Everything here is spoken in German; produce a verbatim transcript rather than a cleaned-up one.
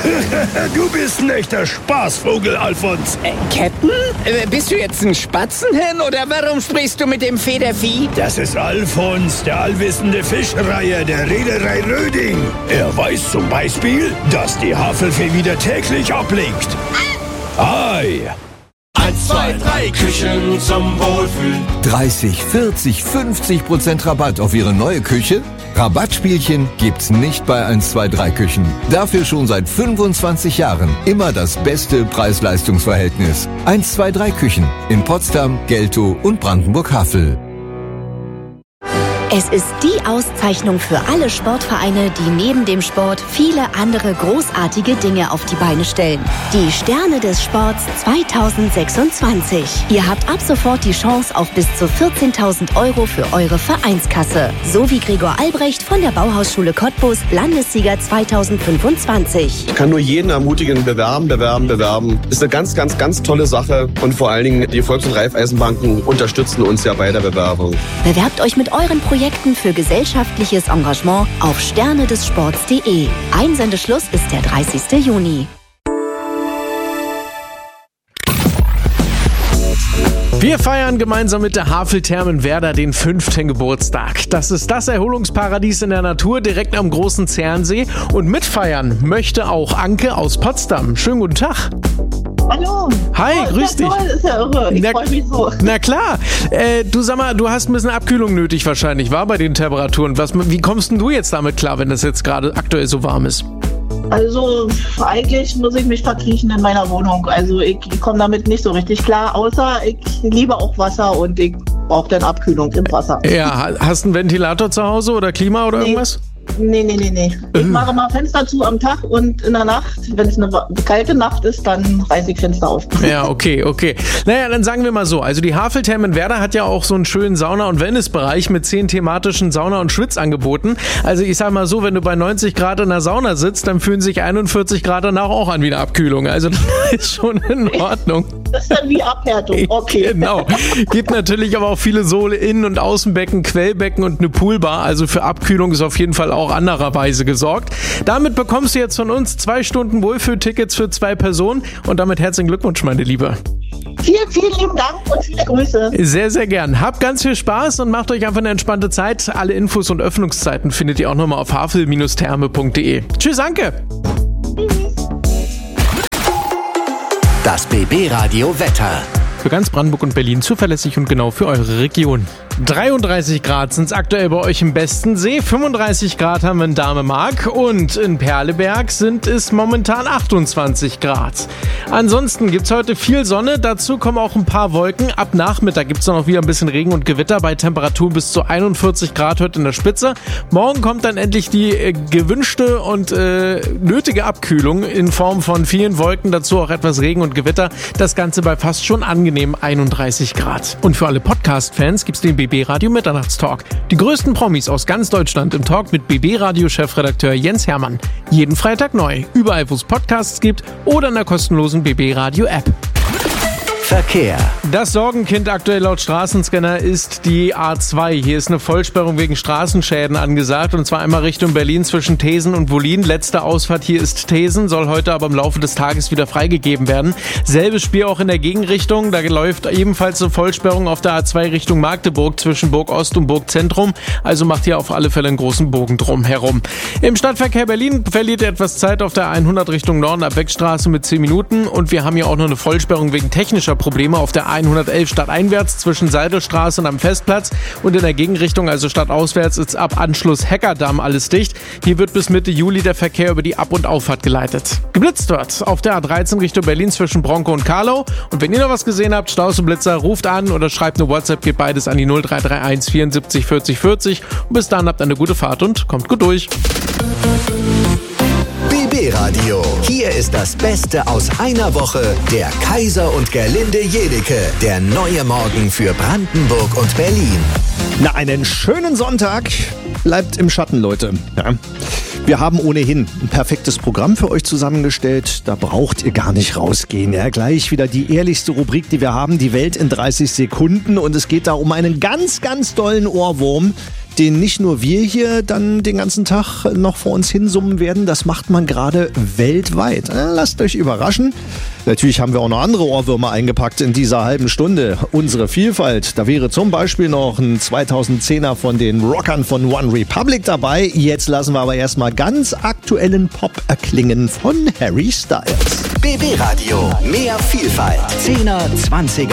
Du bist ein echter Spaßvogel, Alfons. Äh, Captain? Äh, bist du jetzt ein Spatzenhirn oder warum sprichst du mit dem Federvieh? Das ist Alfons, der allwissende Fischreiher der Reederei Röding. Er weiß zum Beispiel, dass die Havelfee wieder täglich ablegt. Ei! Eins, zwei, drei Küchen zum Wohlfühlen. dreißig, vierzig, fünfzig Prozent Rabatt auf Ihre neue Küche? Rabattspielchen gibt's nicht bei eins, zwei, drei Küchen. Dafür schon seit fünfundzwanzig Jahren immer das beste Preis-Leistungs-Verhältnis. eins, zwei, drei Küchen in Potsdam, Geltow und Brandenburg-Havel. Es ist die Auszeichnung für alle Sportvereine, die neben dem Sport viele andere großartige Dinge auf die Beine stellen. Die Sterne des Sports zwanzig sechsundzwanzig. Ihr habt ab sofort die Chance auf bis zu vierzehntausend Euro für eure Vereinskasse. So wie Gregor Albrecht von der Bauhausschule Cottbus, Landessieger zweitausendfünfundzwanzig. Ich kann nur jeden ermutigen, bewerben, bewerben, bewerben. Ist eine ganz, ganz, ganz tolle Sache. Und vor allen Dingen, die Volks- und Raiffeisenbanken unterstützen uns ja bei der Bewerbung. Bewerbt euch mit euren Projekten für gesellschaftliches Engagement auf sterne des sports punkt de. Einsendeschluss ist der dreißigster Juni. Wir feiern gemeinsam mit der Havelthermen Werder den fünften Geburtstag. Das ist das Erholungsparadies in der Natur direkt am großen Zernsee. Und mitfeiern möchte auch Anke aus Potsdam. Schönen guten Tag. Hallo. Hi, oh, grüß dich. Toll, ist ja irre. Ich freue mich so. Na klar. Äh, du sag mal, du hast ein bisschen Abkühlung nötig wahrscheinlich, war bei den Temperaturen. Was, wie kommst denn du jetzt damit klar, wenn das jetzt gerade aktuell so warm ist? Also eigentlich muss ich mich verkriechen in meiner Wohnung. Also ich, ich komme damit nicht so richtig klar, außer ich liebe auch Wasser und ich brauche dann Abkühlung im Wasser. Ja, hast du einen Ventilator zu Hause oder Klima oder nee. irgendwas? Nee, nee, nee, nee. Ich mache mal Fenster zu am Tag und in der Nacht, wenn es eine kalte Nacht ist, dann reiße ich Fenster auf. Ja, okay, okay. Naja, dann sagen wir mal so. Also die Havelthermen Werder hat ja auch so einen schönen Sauna- und Wellnessbereich mit zehn thematischen Sauna- und Schwitzangeboten. Also ich sag mal so, wenn du bei neunzig Grad in der Sauna sitzt, dann fühlen sich einundvierzig Grad danach auch an wie eine Abkühlung. Also das ist schon in Ordnung. Das ist dann wie Abhärtung, okay. Genau. Gibt natürlich aber auch viele Sohle, Innen- und Außenbecken, Quellbecken und eine Poolbar. Also für Abkühlung ist auf jeden Fall auch andererweise gesorgt. Damit bekommst du jetzt von uns zwei Stunden Wohlfühltickets für zwei Personen und damit herzlichen Glückwunsch, meine Liebe. Vielen, vielen lieben Dank und viele Grüße. Sehr, sehr gern. Habt ganz viel Spaß und macht euch einfach eine entspannte Zeit. Alle Infos und Öffnungszeiten findet ihr auch nochmal auf havel Therme punkt de. Tschüss, Anke. Das B B-Radio Wetter. Für ganz Brandenburg und Berlin zuverlässig und genau für eure Region. dreiunddreißig Grad sind es aktuell bei euch im Bestensee, fünfunddreißig Grad haben wir in Damemark und in Perleberg sind es momentan achtundzwanzig Grad. Ansonsten gibt es heute viel Sonne, dazu kommen auch ein paar Wolken. Ab Nachmittag gibt es dann auch wieder ein bisschen Regen und Gewitter bei Temperaturen bis zu einundvierzig Grad heute in der Spitze. Morgen kommt dann endlich die äh, gewünschte und äh, nötige Abkühlung in Form von vielen Wolken, dazu auch etwas Regen und Gewitter. Das Ganze bei fast schon angenehm einunddreißig Grad. Und für alle Podcast-Fans gibt's den B B-Radio Mitternachtstalk. Die größten Promis aus ganz Deutschland im Talk mit B B-Radio-Chefredakteur Jens Hermann. Jeden Freitag neu. Überall, wo es Podcasts gibt oder in der kostenlosen B B-Radio-App. Verkehr. Das Sorgenkind aktuell laut Straßenscanner ist die A zwei. Hier ist eine Vollsperrung wegen Straßenschäden angesagt und zwar einmal Richtung Berlin zwischen Thesen und Wollin. Letzte Ausfahrt hier ist Thesen, soll heute aber im Laufe des Tages wieder freigegeben werden. Selbes Spiel auch in der Gegenrichtung. Da läuft ebenfalls eine Vollsperrung auf der A zwei Richtung Magdeburg zwischen Burg Ost und Burg Zentrum. Also macht hier auf alle Fälle einen großen Bogen drum herum. Im Stadtverkehr Berlin verliert ihr etwas Zeit auf der hundert Richtung Norden ab Beckstraße mit zehn Minuten und wir haben hier auch noch eine Vollsperrung wegen technischer Probleme auf der hundertelf stadteinwärts zwischen Seidelstraße und am Festplatz und in der Gegenrichtung, also stadtauswärts, ist ab Anschluss Heckerdamm alles dicht. Hier wird bis Mitte Juli der Verkehr über die Ab- und Auffahrt geleitet. Geblitzt wird auf der A dreizehn Richtung Berlin zwischen Bronco und Karlau und wenn ihr noch was gesehen habt, Staus und Blitzer, ruft an oder schreibt eine WhatsApp, geht beides an die null drei drei eins vierundsiebzig vierzig vierzig und bis dann habt eine gute Fahrt und kommt gut durch. B B-Radio. Hier ist das Beste aus einer Woche. Der Kaiser und Gerlinde Jedecke. Der neue Morgen für Brandenburg und Berlin. Na, einen schönen Sonntag. Bleibt im Schatten, Leute. Ja. Wir haben ohnehin ein perfektes Programm für euch zusammengestellt. Da braucht ihr gar nicht rausgehen. Ja, gleich wieder die ehrlichste Rubrik, die wir haben. Die Welt in dreißig Sekunden. Und es geht da um einen ganz, ganz dollen Ohrwurm, den nicht nur wir hier dann den ganzen Tag noch vor uns hinsummen werden, das macht man gerade weltweit. Lasst euch überraschen. Natürlich haben wir auch noch andere Ohrwürmer eingepackt in dieser halben Stunde. Unsere Vielfalt, da wäre zum Beispiel noch ein zweitausendzehner von den Rockern von One Republic dabei. Jetzt lassen wir aber erstmal ganz aktuellen Pop erklingen von Harry Styles. B B Radio, mehr Vielfalt. zehner, zwanziger